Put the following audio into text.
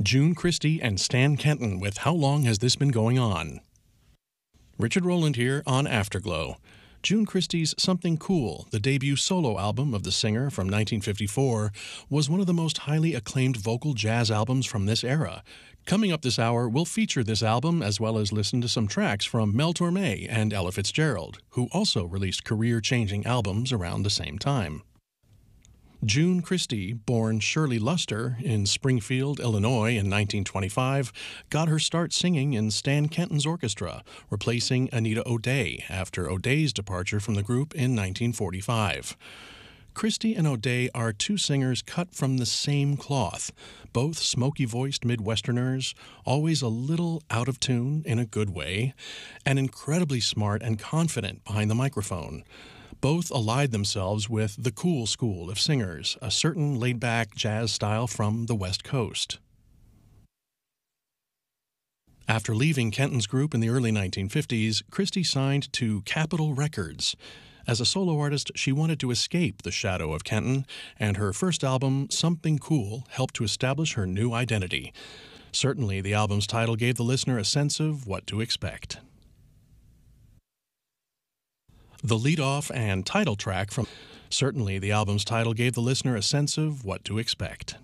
June Christy and Stan Kenton with How Long Has This Been Going On? Richard Rowland here on Afterglow. June Christy's Something Cool, the debut solo album of the singer from 1954, was one of the most highly acclaimed vocal jazz albums from this era. Coming up this hour, we'll feature this album as well as listen to some tracks from Mel Torme and Ella Fitzgerald, who also released career-changing albums around the same time. June Christy, born Shirley Luster in Springfield, Illinois in 1925, got her start singing in Stan Kenton's orchestra, replacing Anita O'Day after O'Day's departure from the group in 1945. Christy and O'Day are two singers cut from the same cloth, both smoky-voiced Midwesterners, always a little out of tune in a good way, and incredibly smart and confident behind the microphone. Both allied themselves with the cool school of singers, a certain laid-back jazz style from the West Coast. After leaving Kenton's group in the early 1950s, Christy signed to Capitol Records. As a solo artist, she wanted to escape the shadow of Kenton, and her first album, Something Cool, helped to establish her new identity. Certainly, the album's title gave the listener a sense of what to expect. The lead-off and title track from Certainly, the album's title gave the listener a sense of what to expect.